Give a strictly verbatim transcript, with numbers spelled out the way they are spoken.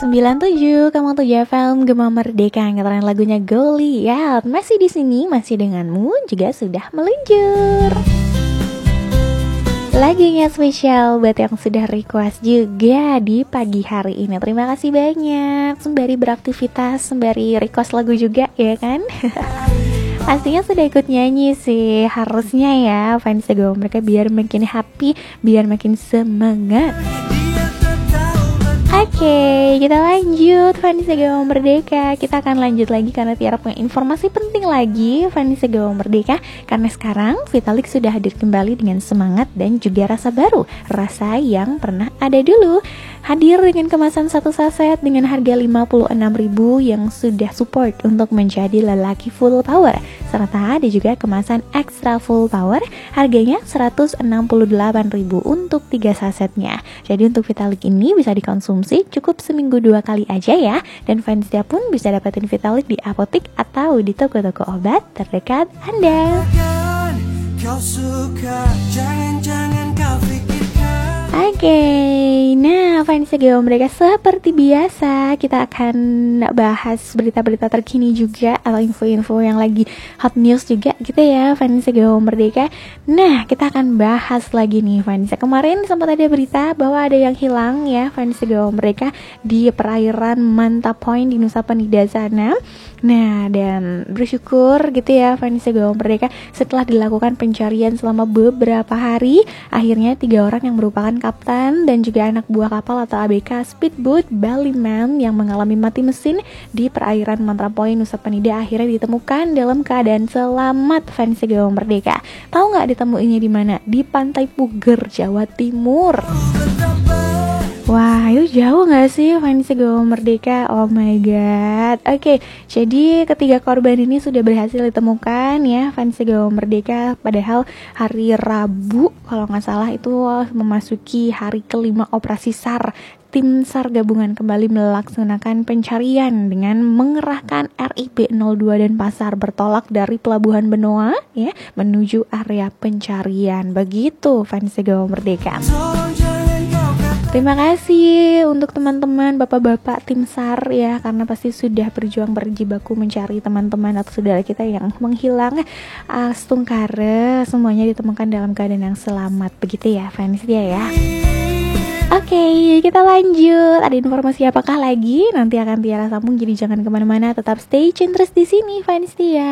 sembilan tujuh Kamu tujuh F M Gema Merdeka, ngetarin lagunya Goliath. Masih di sini, masih denganmu, juga sudah meluncur. Lagunya spesial buat yang sudah request juga di pagi hari ini. Terima kasih banyak. Sembari beraktivitas, sembari request lagu juga, ya kan? Pastinya sudah ikut nyanyi sih. Harusnya ya fans Gema Merdeka biar makin happy, biar makin semangat. Oke, okay, kita lanjut fans Gema Merdeka. Kita akan lanjut lagi karena Tiara punya informasi penting lagi fans Gema Merdeka. Karena sekarang Vitalik sudah hadir kembali dengan semangat dan juga rasa baru, rasa yang pernah ada dulu. Hadir dengan kemasan satu saset dengan harga lima puluh enam ribu yang sudah support untuk menjadi lelaki full power. Serta ada juga kemasan extra full power, harganya seratus enam puluh delapan ribu untuk tiga sasetnya. Jadi untuk Vitalik ini bisa dikonsumsi cukup seminggu dua kali aja ya. Dan fansnya pun bisa dapetin Vitalik di apotik atau di toko-toko obat terdekat Anda. Kau suka, jangan-jangan kau pikirkan. Oke, okay. Nah fans Gema Merdeka seperti biasa kita akan bahas berita-berita terkini juga atau info-info yang lagi hot news juga gitu ya fans Gema Merdeka. Nah kita akan bahas lagi nih fans. Kemarin sempat ada berita bahwa ada yang hilang ya fans Gema Merdeka di perairan Manta Point di Nusa Penida sana. Nah dan bersyukur gitu ya fans Gema Merdeka setelah dilakukan pencarian selama beberapa hari, akhirnya tiga orang yang merupakan kapten dan juga anak buah kapal atau A B K Speedboat Baliman yang mengalami mati mesin di perairan Manta Point Nusa Penida akhirnya ditemukan dalam keadaan selamat fans Gema Merdeka. Tahu nggak ditemuinya di mana? Di Pantai Puger, Jawa Timur. Wah, itu jauh gak sih fans Gema Merdeka? Oh my god. Oke, okay, jadi ketiga korban ini sudah berhasil ditemukan ya fans Gema Merdeka. Padahal hari Rabu kalau gak salah itu memasuki hari kelima operasi SAR. Tim SAR gabungan kembali melaksanakan pencarian dengan mengerahkan R I P nol dua dan Pasar bertolak dari Pelabuhan Benoa ya menuju area pencarian. Begitu fans Gema Merdeka. Terima kasih untuk teman-teman bapak-bapak tim SAR ya, karena pasti sudah berjuang berjibaku mencari teman-teman atau saudara kita yang menghilang. Astungkara semuanya ditemukan dalam keadaan yang selamat, begitu ya fans dia ya. Oke, okay, kita lanjut. Ada informasi apakah lagi? Nanti akan Tiara sambung, jadi jangan kemana-mana. Tetap stay tune terus di sini fans dia.